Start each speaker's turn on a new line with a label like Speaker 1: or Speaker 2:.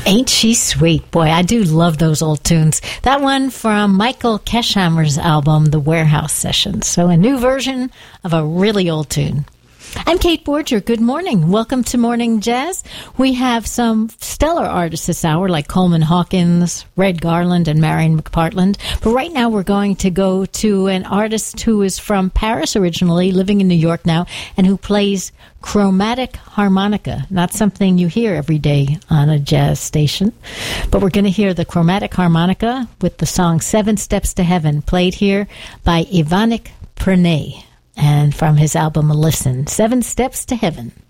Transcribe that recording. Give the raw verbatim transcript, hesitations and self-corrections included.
Speaker 1: Ain't She Sweet? Boy, I do love those old tunes. That one from Michael Keshammer's album, The Warehouse Sessions. So a new version of a really old tune. I'm Kate Borger. Good morning. Welcome to Morning Jazz. We have some stellar artists this hour like Coleman Hawkins, Red Garland, and Marion McPartland. But right now we're going to go to an artist who is from Paris originally, living in New York now, and who plays chromatic harmonica. Not something you hear every day on a jazz station. But we're going to hear the chromatic harmonica with the song Seven Steps to Heaven, played here by Ivanik Pernay. And from his album Listen, Seven Steps to Heaven.